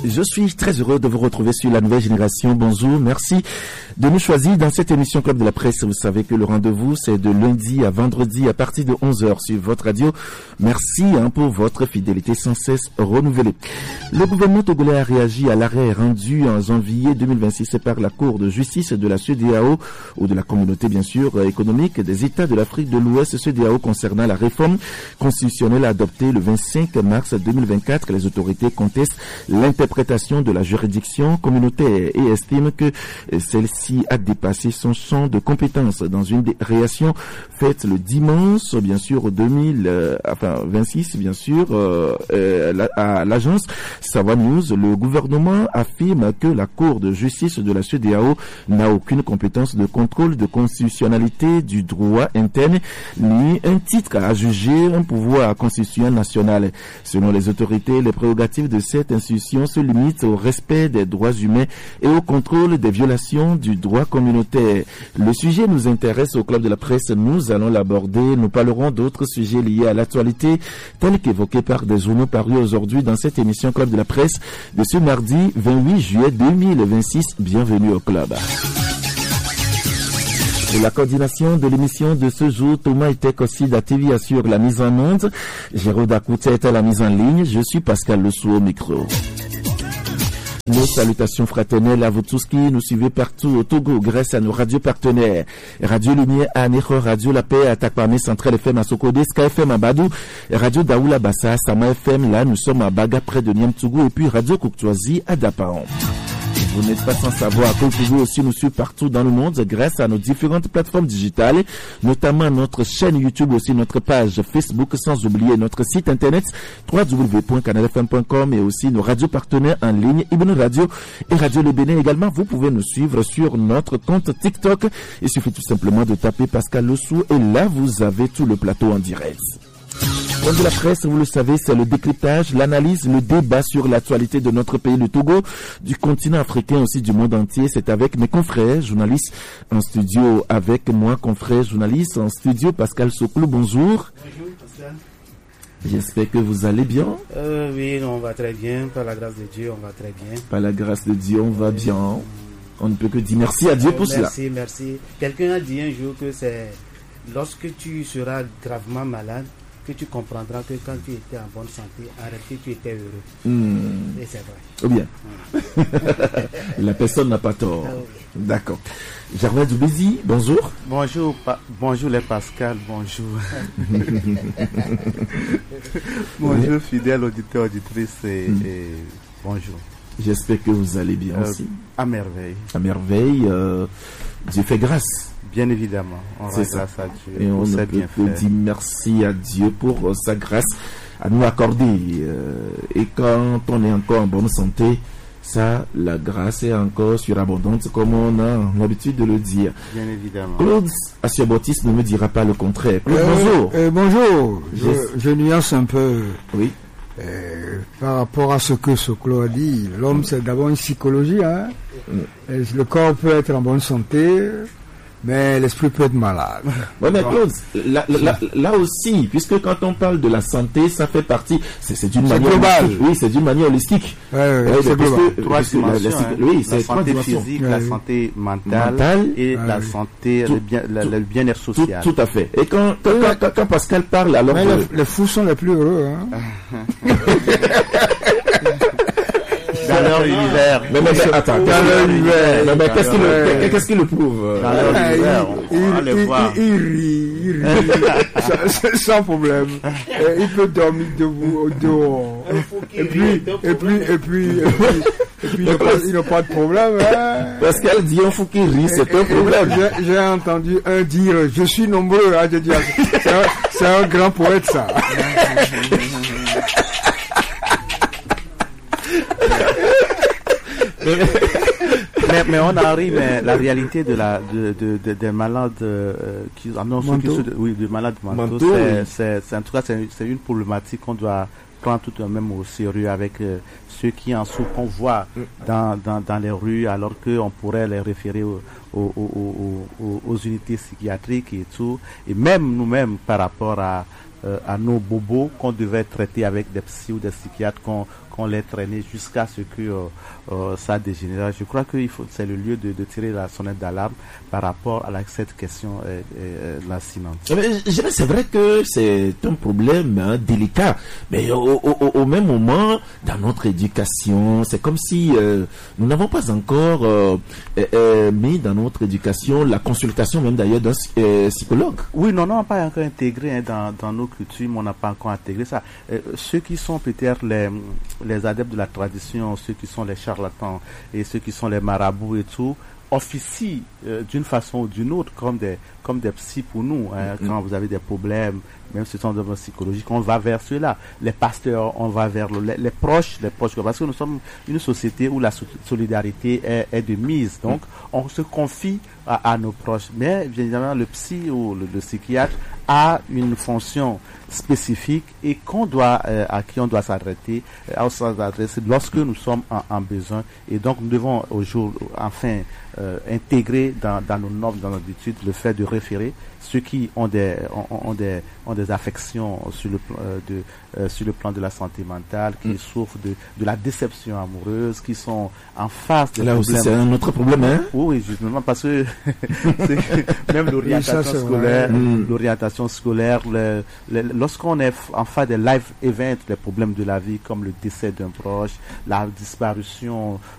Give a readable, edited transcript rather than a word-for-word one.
Je suis très heureux de vous retrouver sur la nouvelle génération. Bonjour, merci de nous choisir dans cette émission Club de la Presse. Vous savez que le rendez-vous, c'est de lundi à vendredi à partir de 11h sur votre radio. Merci pour votre fidélité sans cesse renouvelée. Le gouvernement togolais a réagi à l'arrêt rendu en janvier 2026 par la Cour de justice de la CEDEAO ou de la communauté, bien sûr, économique des États de l'Afrique de l'Ouest, CEDEAO, concernant la réforme constitutionnelle adoptée le 25 mars 2024. Les autorités contestent l'interprétation de la juridiction communautaire et estiment que celle-ci a dépassé son champ de compétences. Dans une réaction faite le dimanche, bien sûr, 26, bien sûr, à l'agence Sawa News, le gouvernement affirme que la Cour de justice de la CEDEAO n'a aucune compétence de contrôle de constitutionnalité du droit interne ni un titre à juger un pouvoir constitutionnel national. Selon les autorités, les prérogatives de cette institution se limitent au respect des droits humains et au contrôle des violations du droit communautaire. Le sujet nous intéresse au Club de la Presse. Nous allons l'aborder. Nous parlerons d'autres sujets liés à l'actualité, tels qu'évoqués par des journaux parus aujourd'hui dans cette émission Club de la Presse de ce mardi 28 juillet 2026. Bienvenue au Club. Pour la coordination de l'émission de ce jour, Thomas Itek-Ossida TV assure la mise en onde. Jérôme Dakoutia est à la mise en ligne. Je suis Pascal Lessou au micro. Nos salutations fraternelles à vous tous qui nous suivez partout au Togo grâce à nos radios partenaires. Radio Lumière à Anéro, Radio La Paix à Takpamé, Central FM à Sokode, Sky FM à Badou, Radio Daoula Bassa, Sama FM, là nous sommes à Baga près de Niamtougou et puis Radio Kouktoisi à Dapaon. Vous n'êtes pas sans savoir que vous pouvez aussi nous suivre partout dans le monde grâce à nos différentes plateformes digitales, notamment notre chaîne YouTube, aussi notre page Facebook, sans oublier notre site internet www.canalfm.com et aussi nos radios partenaires en ligne, Ibn Radio et Radio Le Bénin. Également, vous pouvez nous suivre sur notre compte TikTok. Il suffit tout simplement de taper Pascal Lessou et là, vous avez tout le plateau en direct. Comme de la presse, vous le savez, c'est le décryptage, l'analyse, le débat sur l'actualité de notre pays, le Togo, du continent africain, aussi du monde entier. C'est avec mes confrères journalistes en studio, avec moi, confrère journaliste en studio, Pascal Soklou. Bonjour. Bonjour, Pascal. J'espère que vous allez bien. Oui, on va très bien. Par la grâce de Dieu, on va très bien. Par la grâce de Dieu, on va bien. On ne peut que dire merci à Dieu pour cela. Merci. Quelqu'un a dit un jour que c'est lorsque tu seras gravement malade que tu comprendras que quand tu étais en bonne santé, en réalité, tu étais heureux. Et c'est vrai. Oh bien. La personne n'a pas tort. Oui. D'accord. Gervais Doubézi, bonjour. Bonjour les Pascal, bonjour. Bonjour fidèles auditeurs, auditrices et bonjour. J'espère que vous allez bien aussi. À merveille. À merveille. Dieu fait grâce. Bien évidemment, on rend grâce à Dieu. Et on ne peut que dire merci à Dieu pour sa grâce à nous accorder. Et quand on est encore en bonne santé, ça, la grâce est encore surabondante, comme on a l'habitude de le dire. Bien évidemment. Claude Assio-Bautis ne me dira pas le contraire. Claude, bonjour. Bonjour. Je nuance un peu. Oui. Par rapport à ce que Soklo a dit, l'homme c'est d'abord une psychologie. Hein? Le corps peut être en bonne santé, mais l'esprit peut être malade. Ouais, mais Claude, là aussi, puisque quand on parle de la santé, ça fait partie, c'est d'une manière holistique. Oui, c'est d'une manière holistique. C'est global. Trois dimensions. Oui, c'est la trois santé dimensions. physique, la santé mentale et la santé, le bien-être social. Tout à fait. Et quand Pascal parle, alors les fous sont les plus heureux. Hein? Dans leur univers. Mais attends, dans leur univers. Mais qu'est-ce qui le prouve? Dans leur univers, on va le voir. Il rit. Sans problème. Il peut dormir debout dehors. Et puis, il n'a pas de problème. Hein? Pascal dit on faut qu'il rit, c'est un problème. J'ai entendu un dire, je suis nombreux. Hein, c'est un grand poète, ça. mais on arrive, mais la réalité des malades qui annoncent des malades mentaux, c'est en tout cas c'est une problématique qu'on doit prendre tout de même au sérieux avec ceux qui en souffrent, qu'on voit dans les rues, alors qu'on pourrait les référer aux unités psychiatriques et tout, et même nous-mêmes par rapport à à nos bobos qu'on devait traiter avec des psy ou des psychiatres, qu'on les traînait jusqu'à ce que ça dégénère. Je crois que c'est le lieu de tirer la sonnette d'alarme par rapport à cette question lancinante. C'est vrai que c'est un problème délicat, mais au même moment, dans notre éducation, c'est comme si nous n'avons pas encore mis dans notre éducation la consultation même d'ailleurs d'un psychologue. Oui, non, on n'a pas encore intégré dans nos coutumes, on n'a pas encore intégré ça. Ceux qui sont peut-être les adeptes de la tradition, ceux qui sont les charlatans et ceux qui sont les marabouts et tout, officient d'une façon ou d'une autre comme des psys pour nous. Quand vous avez des problèmes, même si ce sont des problèmes psychologiques, on va vers ceux-là. Les pasteurs, on va vers les proches, parce que nous sommes une société où la solidarité est de mise. Donc, on se confie à nos proches. Mais, bien évidemment, le psy ou le psychiatre a une fonction spécifique et à qui on doit s'adresser lorsque nous sommes en besoin. Et donc, nous devons intégrer dans nos normes, dans nos études, le fait de référer ceux qui ont des affections sur le plan de la santé mentale, qui souffrent de la déception amoureuse, qui sont en face de là problèmes. Aussi, c'est un autre problème, hein? Oui, justement, parce que même l'orientation scolaire, lorsqu'on est en face des live events, les problèmes de la vie, comme le décès d'un proche, la disparition